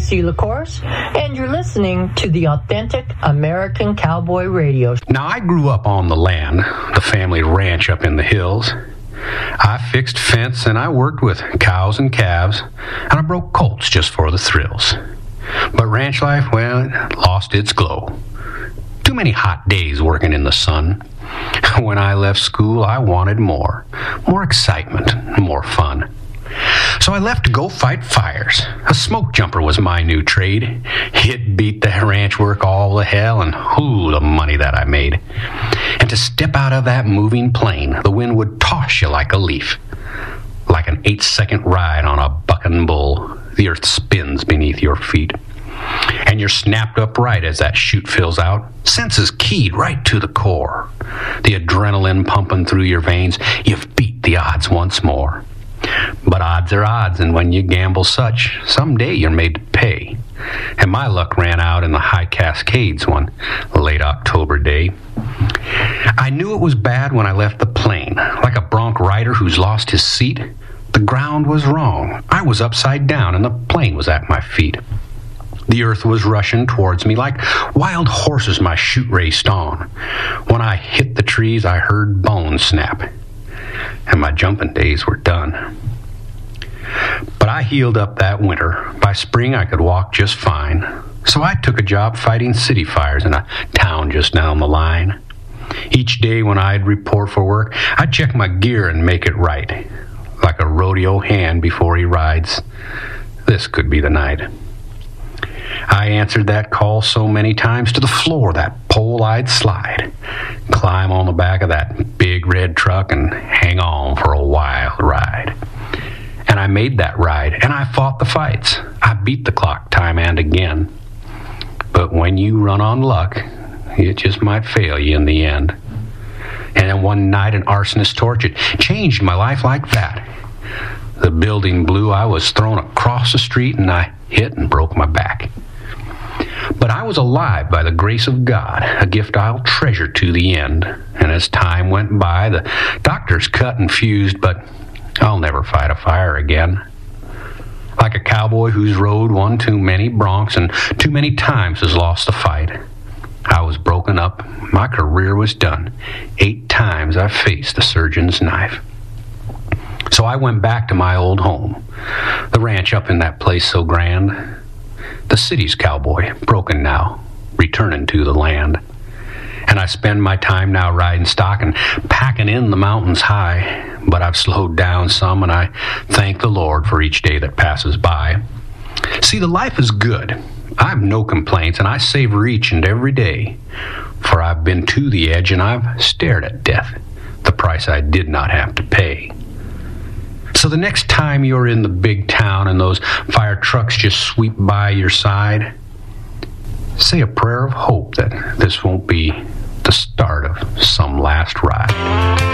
Tracy LaCourse, and you're listening to the Authentic American Cowboy Radio. Now, I grew up on the land, the family ranch up in the hills. I fixed fence and I worked with cows and calves, and I broke colts just for the thrills. But ranch life, well, it lost its glow. Too many hot days working in the sun. When I left school, I wanted more excitement, more fun. So I left to go fight fires. A smoke jumper was my new trade. It beat the ranch work all the hell, and the money that I made. And to step out of that moving plane, the wind would toss you like a leaf. Like an 8-second ride on a bucking bull, the earth spins beneath your feet. And you're snapped upright as that chute fills out, senses keyed right to the core. The adrenaline pumping through your veins, you've beat the odds once more. But odds are odds, and when you gamble such, someday you're made to pay. And my luck ran out in the high Cascades one late October day. I knew it was bad when I left the plane, like a bronc rider who's lost his seat. The ground was wrong. I was upside down, and the plane was at my feet. The earth was rushing towards me like wild horses my chute raced on. When I hit the trees, I heard bones snap, and my jumping days were done. But I healed up that winter. By spring, I could walk just fine. So I took a job fighting city fires in a town just down the line. Each day when I'd report for work, I'd check my gear and make it right. Like a rodeo hand before he rides, this could be the night. I answered that call so many times to the floor, that pole I'd slide, climb on the back of that big red truck and hang on for a wild ride. And I made that ride, and I fought the fights. I beat the clock time and again. But when you run on luck, it just might fail you in the end. And then one night an arsonist torch, it changed my life like that. The building blew, I was thrown across the street, and I hit and broke my back. But I was alive by the grace of God, a gift I'll treasure to the end. And as time went by, the doctors cut and fused, but I'll never fight a fire again. Like a cowboy who's rode one too many broncs and too many times has lost a fight. I was broken up, my career was done. 8 times I faced the surgeon's knife. So I went back to my old home, the ranch up in that place so grand. The city's cowboy, broken now, returning to the land. And I spend my time now riding stock and packing in the mountains high. But I've slowed down some, and I thank the Lord for each day that passes by. See, the life is good. I've no complaints, and I savor each and every day. For I've been to the edge, and I've stared at death, the price I did not have to pay. So the next time you're in the big town and those fire trucks just sweep by your side, say a prayer of hope that this won't be the start of some last ride.